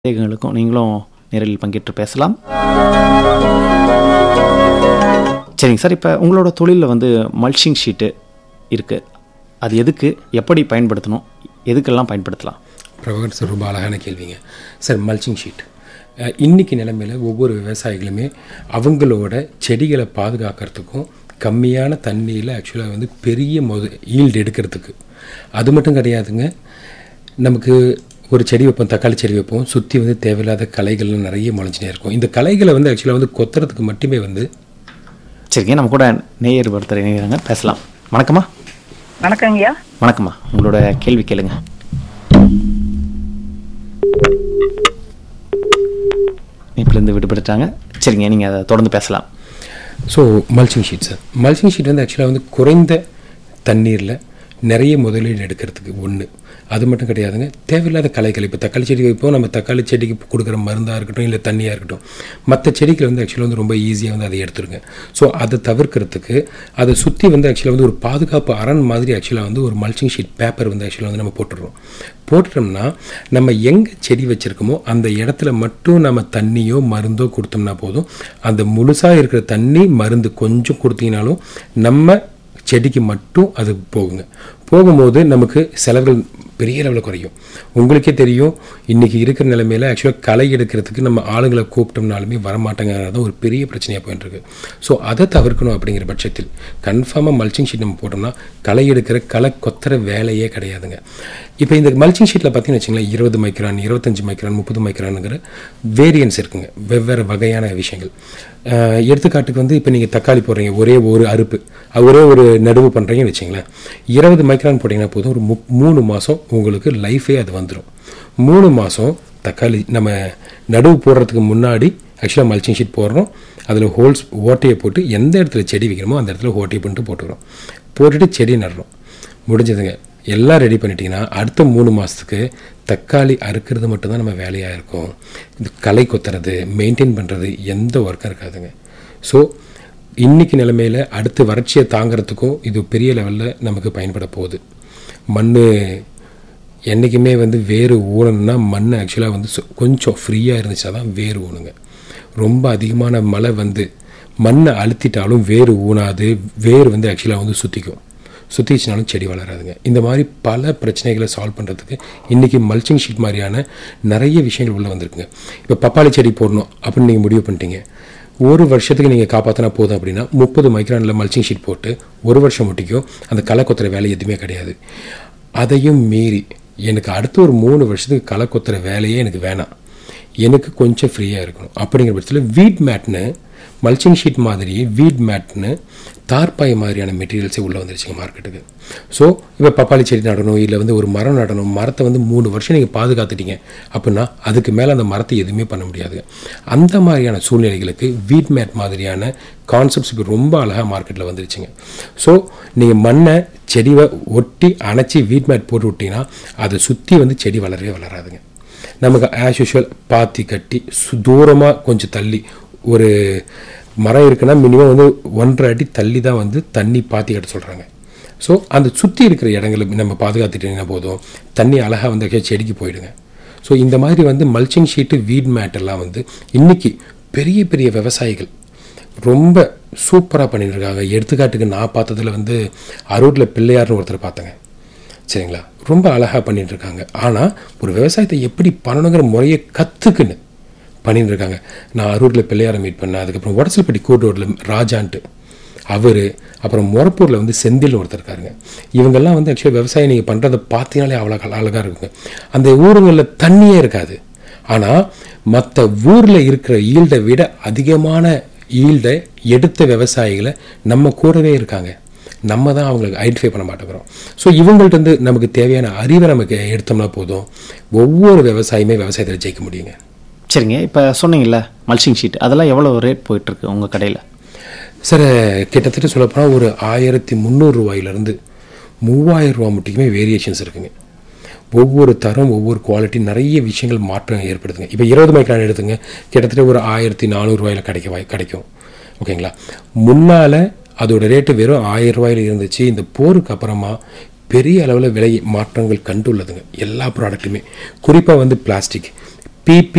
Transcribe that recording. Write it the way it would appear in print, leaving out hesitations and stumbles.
சந்தேகங்களுக்கும் நீங்களும் நேரில் பங்கேற்று பேசலாம். சரிங்க சார், இப்போ உங்களோட தொழிலில் மல்ச்சிங் ஷீட்டு இருக்குது. அது எதுக்கு, எப்படி பயன்படுத்தணும், எதுக்கெல்லாம் பயன்படுத்தலாம்? பிரபாகர் சார், ரொம்ப அழகான கேள்விங்க சார். மல்ச்சிங் ஷீட் இன்றைக்கி நிலைமையில் ஒவ்வொரு விவசாயிகளுமே அவங்களோட செடிகளை பாதுகாக்கிறதுக்கும் கம்மியான தண்ணியில் ஆக்சுவலாக பெரிய ஈல்டு எடுக்கிறதுக்கு, அது மட்டும் கிடையாதுங்க. நமக்கு ஒரு செடி வைப்போம், தக்காளி செடி வைப்போம், சுற்றி தேவையில்லாத களைகள்லாம் நிறைய முளைஞ்சினே இருக்கும். இந்த களைகளை ஆக்சுவலாக கொத்துறதுக்கு மட்டுமே சரிங்க. நம்ம கூட நேயர் ஒருத்தர் இணைகிறாங்க, பேசலாம். வணக்கம்மா. வணக்கங்கய்யா. வணக்கம்மா, உங்களோட கேள்வி கேளுங்க. இப்பிலேருந்து விடுபட்டுட்டாங்க. சரிங்க, நீங்கள் அதை தொடர்ந்து பேசலாம். So mulching sheet sir, mulching sheet ஆக்சுவலாக குறைந்த தண்ணீரில் நிறைய முதலீடு எடுக்கிறதுக்கு ஒன்று. அது மட்டும் கிடையாதுங்க, தேவையில்லாத களைகள். இப்போ தக்காளி செடி வைப்போம், நம்ம தக்காளி செடிக்கு கொடுக்குற மருந்தாக இருக்கட்டும், இல்லை தண்ணியாக இருக்கட்டும், மற்ற செடிகள் ஆக்சுவலாக ரொம்ப ஈஸியாக அதை எடுத்துருங்க. ஸோ அதை தவிர்க்கிறதுக்கு அதை சுற்றி ஆக்சுவலாக ஒரு பாதுகாப்பு அரண் மாதிரி ஆக்சுவலாக ஒரு மல்ச்சிங் ஷீட் பேப்பர் ஆக்சுவலாக நம்ம போட்டுட்டோம்னா நம்ம எங்கே செடி வச்சுருக்கோமோ அந்த இடத்துல மட்டும் நம்ம தண்ணியோ மருந்தோ கொடுத்தோம்னா போதும். அந்த முழுசாக இருக்கிற தண்ணி மருந்து கொஞ்சம் கொடுத்தீங்கனாலும் நம்ம செடிக்கு மட்டும் அது போகுங்க. போகும்போது நமக்கு செலவுகள் பெரிய லெவலில் குறையும். உங்களுக்கே தெரியும், இன்றைக்கி இருக்கிற நிலைமையில் ஆக்சுவலாக களை எடுக்கிறதுக்கு நம்ம ஆளுங்களை கூப்பிட்டோம்னாலுமே வரமாட்டேங்கிறது ஒரு பெரிய பிரச்சனையாக போயிட்டுருக்கு. ஸோ அதை தவிர்க்கணும். அப்படிங்கிற பட்சத்தில் கன்ஃபார்மாக மல்ச்சிங் ஷீட் நம்ம போட்டோம்னா களை எடுக்கிற களை கொத்துற வேலையே கிடையாதுங்க. இப்போ இந்த மல்ச்சிங் ஷீட்டில் பார்த்தீங்கன்னு வச்சுங்களேன், 20 மைக்ரான், 25 மைக்ரான், 30 மைக்ரானுங்கிற வேரியன்ஸ் இருக்குங்க, வெவ்வேறு வகையான விஷயங்கள். எடுத்துக்காட்டுக்கு இப்போ நீங்கள் தக்காளி போடுறீங்க, ஒரே ஒரு அறுப்பு, ஒரே ஒரு நடுவு பண்ணுறீங்கன்னு வச்சிங்களேன், 20 மைக்ரான் போட்டிங்கன்னா போதும், ஒரு 3 மாதம் உங்களுக்கு லைஃபே அது வந்துடும். 3 மாதம் தக்காளி நம்ம நடுவு போடுறதுக்கு முன்னாடி ஆக்சுவலாக மல்ச்சிங் ஷீட் போடுறோம், அதில் ஹோல்ஸ் ஓட்டையை போட்டு எந்த இடத்துல செடி வைக்கணுமோ அந்த இடத்துல ஓட்டையை பண்ணிட்டு போட்டுக்கிறோம், போட்டுட்டு செடி நடுறோம், முடிஞ்சதுங்க. எல்லாம் ரெடி பண்ணிட்டீங்கன்னா அடுத்த 3 மாதத்துக்கு தக்காளி அறுக்கிறது மட்டும்தான் நம்ம வேலையாக இருக்கும். இது களை கொத்துறது, மெயின்டைன் பண்ணுறது எந்த ஒர்க்கும் இருக்காதுங்க. ஸோ இன்றைக்கி நிலைமையில் அடுத்து வறட்சியை தாங்கிறதுக்கும் இது பெரிய லெவலில் நமக்கு பயன்பட போகுது. மண் என்றைக்குமே வேறு ஊனணுன்னா மண் ஆக்சுவலாக கொஞ்சம் ஃப்ரீயாக இருந்துச்சா தான் வேறு ஊனுங்க. ரொம்ப அதிகமான மழை மண்ணை அழுத்திட்டாலும் வேறு ஊனாது, வேறு ஆக்சுவலாக சுற்றிச்சினாலும் செடி வளராதுங்க. இந்த மாதிரி பல பிரச்சனைகளை சால்வ் பண்ணுறதுக்கு இன்றைக்கி மல்ச்சிங் ஷீட் மாதிரியான நிறைய விஷயங்கள் உள்ளே வந்திருக்குங்க. இப்போ பப்பாளி செடி போடணும் அப்படின்னு நீங்கள் முடிவு பண்ணிட்டீங்க, ஒரு வருஷத்துக்கு நீங்கள் காப்பாற்றினா போதும் அப்படின்னா 30 மைக்ரானில் மல்ச்சிங் ஷீட் போட்டு ஒரு வருஷம் முட்டிக்கும், அந்த களை கொத்துற வேலை எதுவுமே கிடையாது. அதையும் மீறி எனக்கு அடுத்த ஒரு 3 வருஷத்துக்கு களை கொத்துற வேலையே எனக்கு வேணாம், எனக்கு கொஞ்சம் ஃப்ரீயாக இருக்கணும் அப்படிங்கிற பட்சத்தில் வீட் மேட்னு, மல்ச்சிங் ஷீட் மாதிரி வீட் மேட்னு தார்பாய் மாதிரியான மெட்டீரியல்ஸே உள்ளே வந்துருச்சுங்க மார்க்கெட்டுக்கு. ஸோ இப்போ பப்பாளி செடி நடணும், இல்லை ஒரு மரம் நடணும், மரத்தை 3 வருஷம் நீங்கள் பாதுகாத்துட்டீங்க அப்படின்னா அதுக்கு மேலே அந்த மரத்தை எதுவுமே பண்ண முடியாது. அந்த மாதிரியான சூழ்நிலைகளுக்கு வீட் மேட் மாதிரியான கான்செப்ட்ஸ் இப்போ ரொம்ப அழகாக மார்க்கெட்டில் வந்துருச்சுங்க. ஸோ நீங்கள் மண்ணை செடியை ஒட்டி அணைச்சி வீட் மேட் போட்டு விட்டிங்கன்னா அதை சுற்றி செடி வளரவே வளராதுங்க. நமக்கு ஆஸ் யூஷுவல் பாத்தி கட்டி தூரமாக கொஞ்சம் தள்ளி ஒரு மரம் இருக்குன்னா மினிமம் 1.5 அடி தள்ளி தான் தண்ணி பாத்தி கட்ட சொல்கிறாங்க. ஸோ அந்த சுற்றி இருக்கிற இடங்களை நம்ம பாதுகாத்துட்டீங்கன்னா போதும், தண்ணி அழகாக செடிக்கு போயிடுங்க. ஸோ இந்த மாதிரி மல்ச்சிங் ஷீட்டு, வீட் மேட் எல்லாம் இன்றைக்கி பெரிய பெரிய விவசாயிகள் ரொம்ப சூப்பராக பண்ணிட்டு இருக்காங்க. எடுத்துக்காட்டுக்கு நான் பார்த்ததில் அரூரில் பிள்ளையார்னு ஒருத்தர் பார்த்தேங்க, சரிங்களா, ரொம்ப அழகாக பண்ணிட்டு இருக்காங்க. ஆனால் ஒரு விவசாயத்தை எப்படி பண்ணணுங்கிற முறையை கற்றுக்குன்னு பண்ணிட்டு இருக்காங்க. நான் அரூரில் பிள்ளையாரை மீட் பண்ணேன், அதுக்கப்புறம் வடசல்பட்டி கோட்டூரில் ராஜான்ட்டு அவர், அப்புறம் மொரப்பூரில் செந்தில்னு ஒருத்தர் இருக்காருங்க. இவங்கெல்லாம் ஆக்சுவலாக விவசாயம் நீங்கள் பண்ணுறதை பார்த்தீங்கனாலே அவ்வளோ அழகாக இருக்குங்க. அந்த ஊருங்களில் தண்ணியே இருக்காது, ஆனால் மற்ற ஊரில் இருக்கிற ஈல்டை விட அதிகமான ஈல்டை எடுத்த விவசாயிகளை நம்ம கூடவே இருக்காங்க. நம்ம தான் அவங்களுக்கு ஐடென்டிஃபை பண்ண மாட்டேங்கிறோம். ஸோ இவங்கள்ட்ட நமக்கு தேவையான அறிவை நமக்கு எடுத்தோம்னா போதும், ஒவ்வொரு விவசாயியுமே விவசாயத்தில் ஜெயிக்க முடியுங்க. சரிங்க, இப்போ சொன்னீங்கல்ல மல்ச்சிங் ஷீட், அதெல்லாம் எவ்வளோ ரேட் போயிட்டுருக்கு உங்கள் கடையில்? சார், கிட்டத்தட்ட சொல்லப்போனால் ஒரு 1300 ரூபாயிலிருந்து 3000 ரூபா மட்டுமே வேரியேஷன்ஸ் இருக்குங்க. ஒவ்வொரு தரம், ஒவ்வொரு குவாலிட்டி, நிறைய விஷயங்கள் மாற்றம் ஏற்படுதுங்க. இப்போ 20 மைக்ரான் எடுத்துங்க, கிட்டத்தட்ட ஒரு 1400 ரூபாயில் கிடைக்கும். ஓகேங்களா. முன்னால் அதோட ரேட்டு வெறும் 1000 ரூபாயில் இருந்துச்சு. இந்த போருக்கு அப்புறமா பெரிய அளவில் விலை மாற்றங்கள் கண்டுள்ளதுங்க எல்லா ப்ராடக்ட்டுமே. குறிப்பாக பிளாஸ்டிக், பிபி